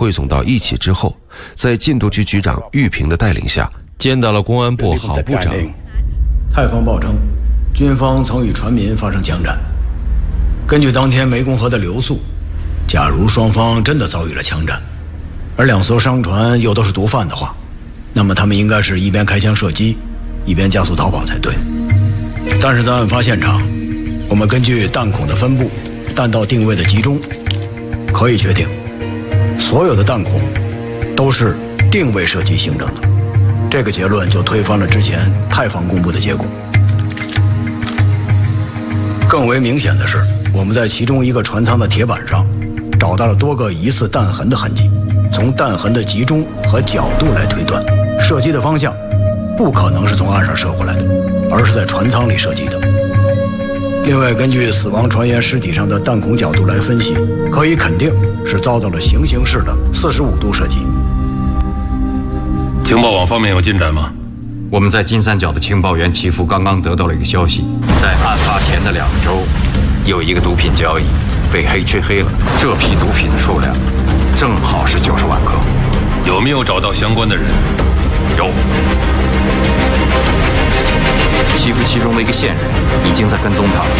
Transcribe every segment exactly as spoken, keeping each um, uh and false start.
汇总到一起之后，在禁毒局局长玉平的带领下，见到了公安部郝部长。 泰方报称，军方曾与船民发生枪战。根据当天湄公河的流速，假如双方真的遭遇了枪战，而两艘商船又都是毒贩的话，那么他们应该是一边开枪射击，一边加速逃跑才对。但是在案发现场，我们根据弹孔的分布、弹道定位的集中，可以确定，所有的弹孔都是定位射击形成的。这个结论就推翻了之前泰方公布的结果。更为明显的是，我们在其中一个船舱的铁板上找到了多个疑似弹痕的痕迹。从弹痕的集中和角度来推断，射击的方向不可能是从岸上射过来的，而是在船舱里射击的。另外，根据死亡船员尸体上的弹孔角度来分析，可以肯定是遭到了行刑式的四十五度射击。 情报网方面有进展吗？ 我们在金三角的情报员齐夫刚刚得到了一个消息，在案发前的两周，有一个毒品交易被黑吃黑了，这批毒品的数量正好是九十万克。 有没有找到相关的人？有。 齐夫其中的一个线人已经在跟踪他了。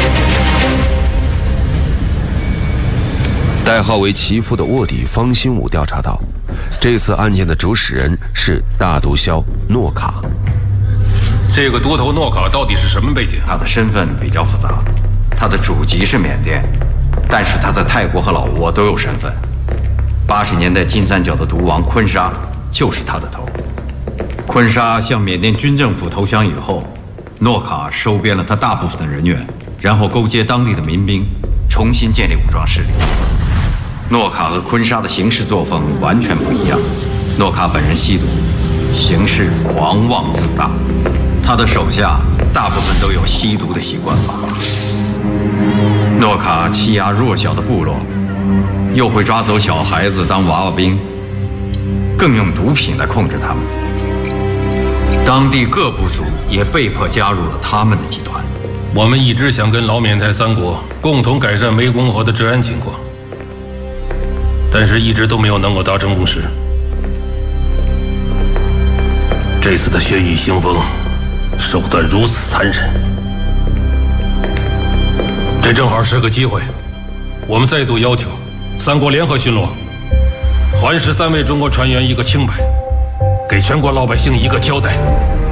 代号为齐夫的卧底方新武调查到，这次案件的主使人是大毒枭诺卡。 这个多头诺卡到底是什么背景？ 他的身份比较复杂，他的祖籍是缅甸，但是他在泰国和老挝都有身份。八十年代金三角的毒王坤沙就是他的头。坤沙向缅甸军政府投降以后，诺卡收编了他大部分的人员，然后勾结当地的民兵，重新建立武装势力。诺卡和坤沙的行事作风完全不一样。诺卡本人吸毒，行事狂妄自大，他的手下大部分都有吸毒的习惯法。诺卡欺压弱小的部落，又会抓走小孩子当娃娃兵，更用毒品来控制他们。当地各部族也被迫加入了他们的集团。 我们一直想跟老缅泰三国共同改善湄公河的治安情况，但是一直都没有能够达成共识。这次的血雨腥风，手段如此残忍，这正好是个机会。我们再度要求三国联合巡逻，还十三位中国船员一个清白，给全国老百姓一个交代。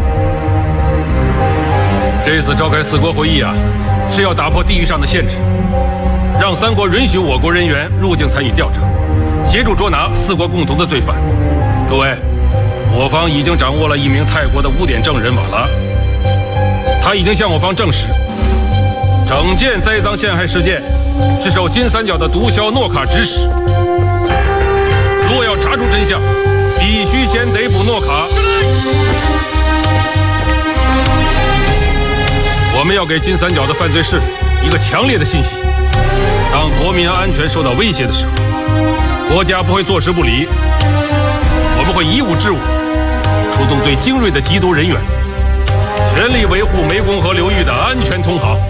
这次召开四国会议啊，是要打破地域上的限制，让三国允许我国人员入境参与调查，协助捉拿四国共同的罪犯。诸位，我方已经掌握了一名泰国的污点证人瓦拉，他已经向我方证实，整件栽赃陷害事件是受金三角的毒枭诺卡指使。若要查出真相，必须先逮捕诺卡。我们要给金三角的犯罪势力一个强烈的信息：当国民安全受到威胁的时候，国家不会坐视不理，我们会以武治武，出动最精锐的缉毒人员，全力维护湄公河流域的安全通航。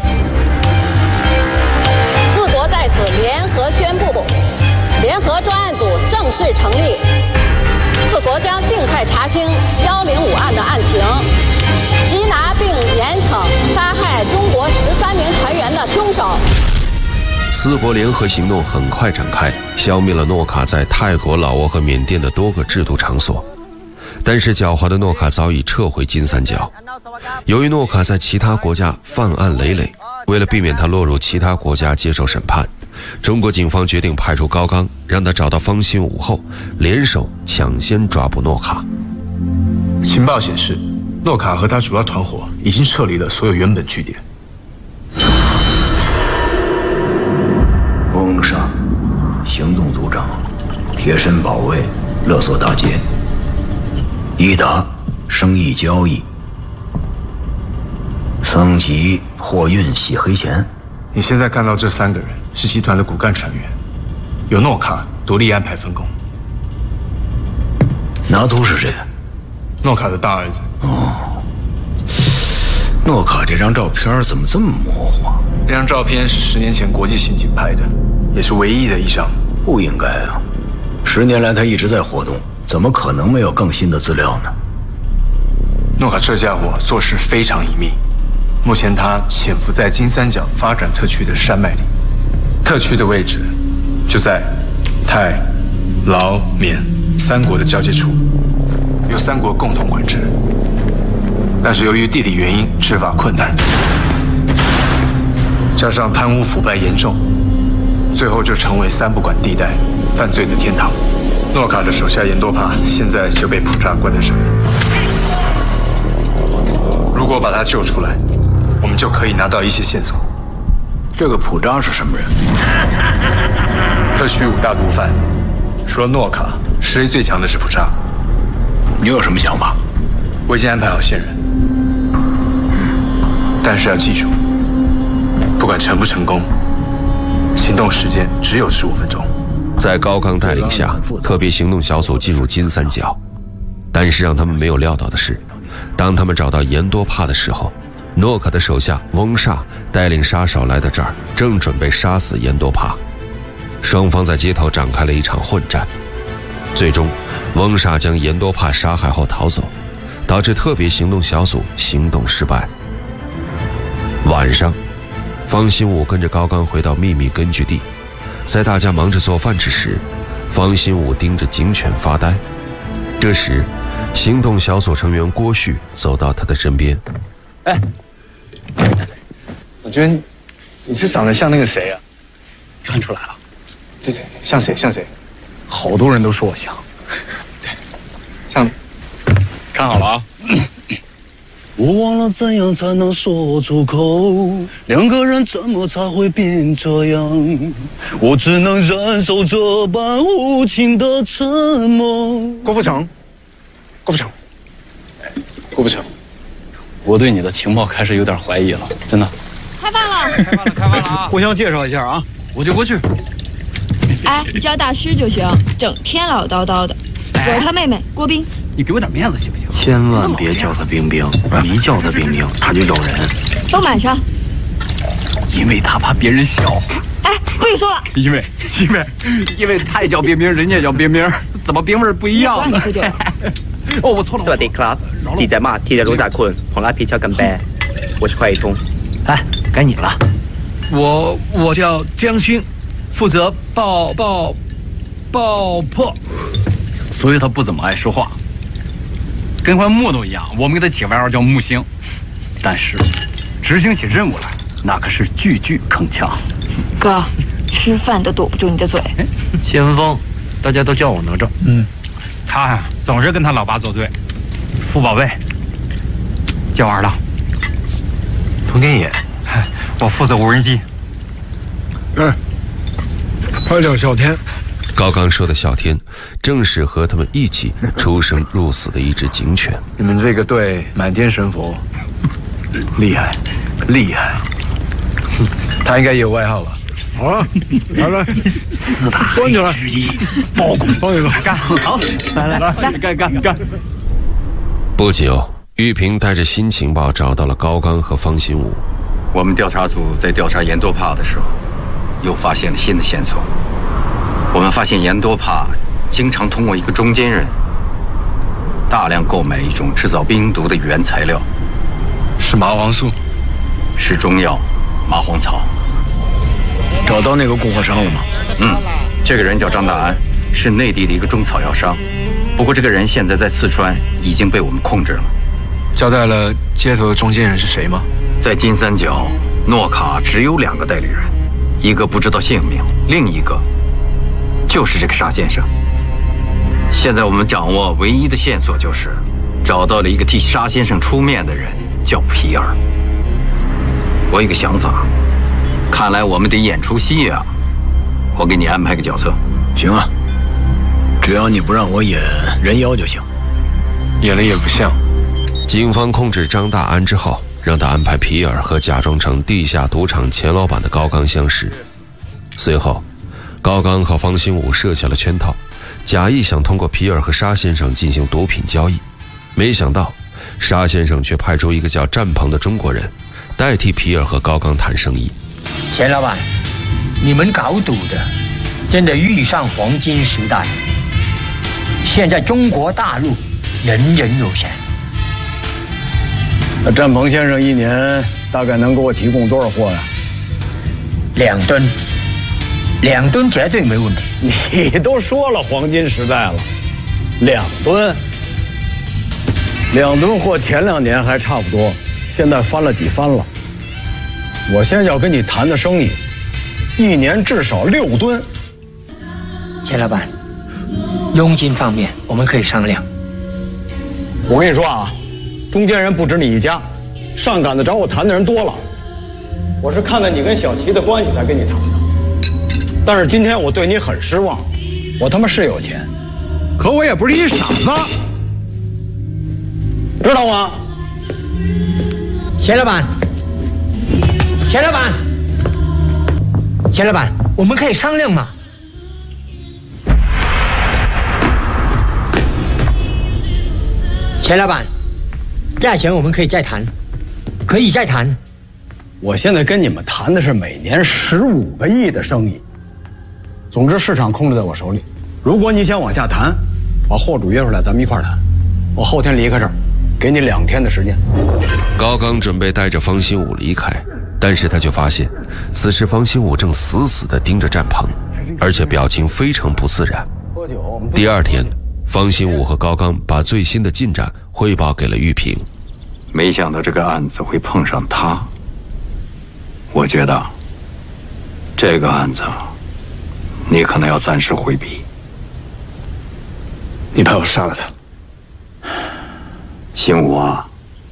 四国在此联合宣布，联合专案组正式成立。四国将尽快查清幺零五案的案情，缉拿并严惩杀害中国十三名船员的凶手。 四国联合行动很快展开，消灭了诺卡在泰国、老挝和缅甸的多个制毒场所。但是狡猾的诺卡早已撤回金三角。由于诺卡在其他国家犯案累累，为了避免他落入其他国家接受审判，中国警方决定派出高岗，让他找到方新武后，联手抢先抓捕诺卡。 情报显示，诺卡和他主要团伙已经撤离了所有原本据点。 翁沙，行动组长，贴身保卫，勒索打劫。伊达，生意交易。桑吉，货运洗黑钱。 你现在看到这三个人是集团的骨干成员，由诺卡独立安排分工。 拿督是谁？ 诺卡的大儿子。 哦，诺卡这张照片怎么这么模糊啊？ 这张照片是十年前国际刑警拍的，也是唯一的一张。 不应该啊， 十年来他一直在活动，怎么可能没有更新的资料呢？ 诺卡这家伙做事非常隐秘，目前他潜伏在金三角发展特区的山脉里，特区的位置就在泰、劳、缅三国的交界处，由三国共同管制。但是由于地理原因，执法困难，加上贪污腐败严重，最后就成为三不管地带，犯罪的天堂。诺卡的手下严多帕现在就被普扎关在这里。如果把他救出来，我们就可以拿到一些线索。 这个普扎是什么人？ 特区五大毒贩，除了诺卡，实力最强的是普扎。 你有什么想法？ 我已经安排好线人，嗯，但是要记住，不管成不成功，行动时间只有十五分钟。 在高刚带领下，特别行动小组进入金三角，但是让他们没有料到的是，当他们找到严多帕的时候，诺卡的手下翁煞带领杀手来到这儿，正准备杀死严多帕。双方在街头展开了一场混战，最终翁煞将严多帕杀害后逃走，导致特别行动小组行动失败。晚上，方新武跟着高刚回到秘密根据地，在大家忙着做饭之时，方新武盯着警犬发呆。这时行动小组成员郭旭走到他的身边。 哎，我觉得你是长得像那个谁啊？ 看出来了。 对对对，像谁像谁？ 好多人都说我像。 对，像。 看好了啊！我忘了怎样才能说出口，两个人怎么才会变这样？我只能忍受这般无情的沉默。 郭富城，郭富城，郭富城， 我对你的情报开始有点怀疑了，真的。 开饭了， 开饭了，开饭了啊！互相介绍一下啊，我就过去。 哎，你叫大师就行，整天唠叨叨的。我是他妹妹郭冰。 你给我点面子行不行？ 千万别叫他冰冰，一叫他冰冰他就咬人。 都满上。 因为他怕别人笑话。 哎，不许说了。 因为因为因为他也叫冰冰，人家也叫冰冰，怎么冰味不一样？ 管你喝酒。 哦，我错了。 สวัสดีครับดีใจมากที่ได้รู้จักคุณผมรับผิดชอบกันแปล我是快一通。 哎，该你了。我我叫江勋，负责爆爆爆破，所以他不怎么爱说话。跟块木头一样，我们给他起外号叫木星，但是执行起任务来，那可是句句铿锵。 哥，吃饭都堵不住你的嘴。 先锋，大家都叫我哪吒。 嗯，他呀、啊、总是跟他老爸作对。傅宝贝，叫我二郎。 童天野， 我负责无人机。 嗯，他叫小天。 高刚说的小天，正是和他们一起出生入死的一只警犬。 你们这个队满天神佛，厉害，厉害。他应该也有外号吧？ 好了，来来， 四大端起来之一，包公， 帮一个干好，来来来，干干干。 不久，玉萍带着新情报找到了高刚和方新武。 我们调查组在调查严多帕的时候，又发现了新的线索。我们发现严多帕经常通过一个中间人，大量购买一种制造冰毒的原材料， 是麻黄素， 是中药麻黄草。 找到那个供货商了吗？ 嗯，这个人叫张大安，是内地的一个中草药商。不过这个人现在在四川已经被我们控制了。 交代了街头的中间人是谁吗？ 在金三角，诺卡只有两个代理人，一个不知道姓名，另一个就是这个沙先生。现在我们掌握唯一的线索就是找到了一个替沙先生出面的人，叫皮尔。我有个想法，看来我们得演出戏呀、啊。我给你安排个角色。 行啊，只要你不让我演人妖就行。 演了也不像。 警方控制张大安之后，让他安排皮尔和假装成地下赌场钱老板的高刚相识。随后高刚和方新武设下了圈套，假意想通过皮尔和沙先生进行毒品交易。没想到沙先生却派出一个叫战鹏的中国人，代替皮尔和高刚谈生意。 钱老板，你们搞赌的真的遇上黄金时代， 现在中国大陆人人有钱。 那占鹏先生一年大概能给我提供多少货呀？ 两吨，两吨绝对没问题。 你都说了黄金时代了，两吨，两吨货前两年还差不多，现在翻了几番了。我现在要跟你谈的生意，一年至少六吨。 钱老板，佣金方面我们可以商量。 我跟你说啊，中间人不止你一家，上赶子找我谈的人多了。我是看在你跟小齐的关系才跟你谈的。但是今天我对你很失望，我他妈是有钱，可我也不是一傻子，知道吗？ 钱老板，钱老板，钱老板，我们可以商量吗？钱老板，价钱我们可以再谈，可以再谈。 我现在跟你们谈的是每年十五个亿的生意。总之，市场控制在我手里。如果你想往下谈，把货主约出来，咱们一块儿谈。我后天离开这儿，给你两天的时间。 高刚准备带着方新武离开，但是他却发现，此时方新武正死死地盯着战鹏，而且表情非常不自然。第二天，方新武和高刚把最新的进展汇报给了玉萍。 没想到这个案子会碰上他。我觉得，这个案子，你可能要暂时回避。 你怕我杀了他？ 新武啊，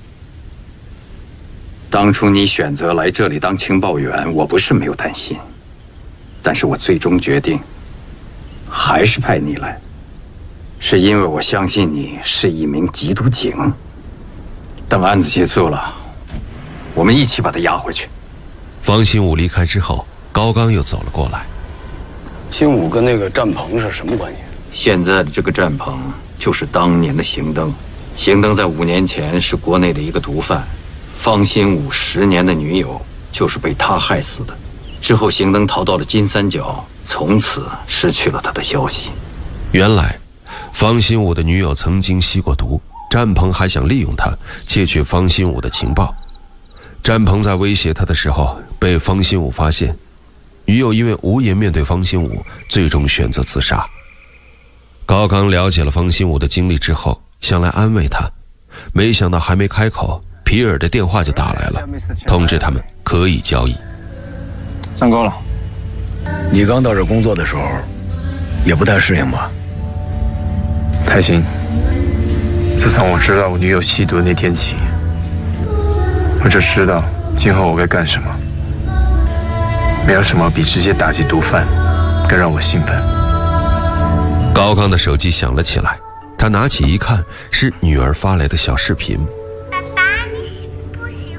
当初你选择来这里当情报员，我不是没有担心，但是我最终决定，还是派你来，是因为我相信你是一名缉毒警。等案子结束了，我们一起把他押回去。 方新武离开之后，高刚又走了过来。 新武跟那个战鹏是什么关系？ 现在的这个战鹏就是当年的邢登，邢登在五年前是国内的一个毒贩，方新武十年的女友就是被他害死的。之后邢登逃到了金三角，从此失去了他的消息。 原来，方新武的女友曾经吸过毒，战鹏还想利用他窃取方新武的情报。战鹏在威胁他的时候被方新武发现，女友因为无颜面对方新武，最终选择自杀。高刚了解了方新武的经历之后，想来安慰他，没想到还没开口，皮尔的电话就打来了，通知他们可以交易。 上钩了。 你刚到这工作的时候，也不太适应吧？ 太行。自从我知道我女友吸毒那天起，我就知道今后我该干什么。没有什么比直接打击毒贩更让我兴奋。 高刚的手机响了起来，他拿起一看，是女儿发来的小视频。